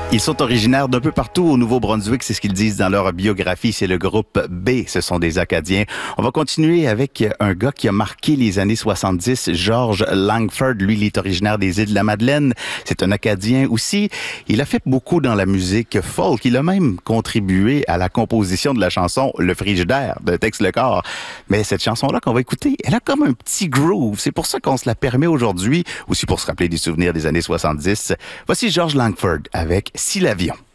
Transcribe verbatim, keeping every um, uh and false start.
Ils sont originaires d'un peu partout au Nouveau-Brunswick, c'est ce qu'ils disent dans leur biographie. C'est le groupe B, ce sont des Acadiens. On va continuer avec un gars qui a marqué les années soixante-dix, George Langford. Lui, il est originaire des îles de la Madeleine. C'est un Acadien aussi. Il a fait beaucoup dans la musique folk. Il a même contribué à la composition de la chanson Le Frigidaire de Tex Le Corps. Mais cette chanson-là qu'on va écouter, elle a comme un petit groove. C'est pour ça qu'on se la permet aujourd'hui, aussi pour se rappeler des souvenirs des années soixante-dix. Voici George Langford avec Si l'avion.